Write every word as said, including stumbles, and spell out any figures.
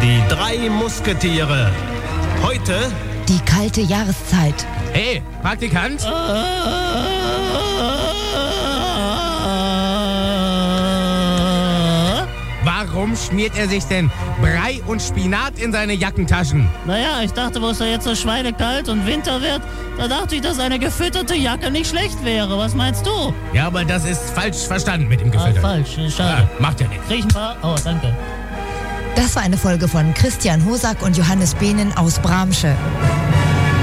Die drei Musketiere. Heute die kalte Jahreszeit. Hey, Praktikant? Warum schmiert er sich denn Brei und Spinat in seine Jackentaschen? Naja, ich dachte, wo es ja jetzt so schweinekalt und Winter wird, da dachte ich, dass eine gefütterte Jacke nicht schlecht wäre. Was meinst du? Ja, aber das ist falsch verstanden mit dem Ah, Gefüttert. falsch, schade. Ja, macht ja nichts. Krieg ich ein paar? Oh, danke. Das war eine Folge von Christian Hosack und Johannes Behnen aus Bramsche.